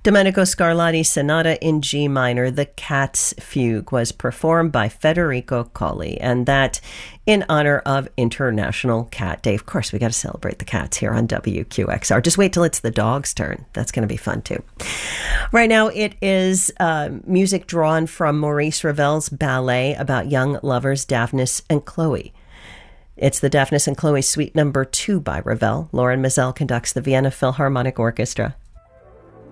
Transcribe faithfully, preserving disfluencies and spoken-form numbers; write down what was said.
Domenico Scarlatti Sonata in G minor, the Cat's Fugue, was performed by Federico Colli, and that in honor of International Cat Day. Of course, we got to celebrate the cats here on W Q X R. Just wait till it's the dog's turn. That's going to be fun too. Right now, it is uh, music drawn from Maurice Ravel's ballet about young lovers Daphnis and Chloe. It's the Daphnis and Chloe Suite Number Two by Ravel. Lauren Mazel conducts the Vienna Philharmonic Orchestra.